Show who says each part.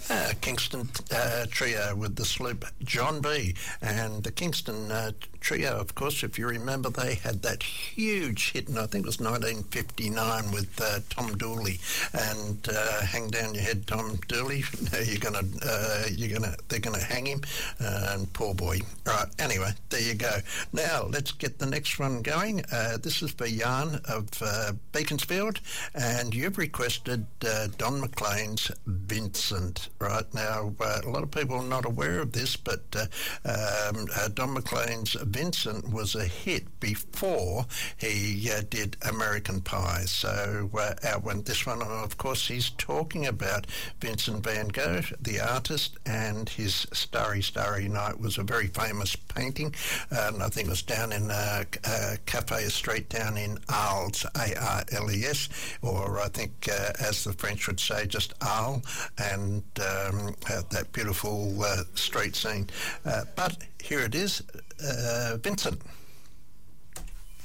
Speaker 1: Kingston Trio with the sloop John B. And the Kingston Trio, of course, if you remember, they had that huge hit, and I think it was 1959 with Tom Dooley. And Hang Down Your Head, Tom Dooley. They're gonna hang him. And poor boy. Right. Anyway, there you go. Now let's get the next one going. This is for Jan of Beaconsfield, and you've requested Don McLean's Vincent. Right now, a lot of people are not aware of this, but Don McLean's Vincent was a hit before he did American Pie. So out went this one. And of course, he's talking about Vincent van Gogh, the artist, and his Starry, Starry Night was a very famous painting, and I think it was down in Cafe Street down in Arles, A-R-L-E-S, or I think, as the French would say, just Arles, and that beautiful street scene. But here it is, Vincent.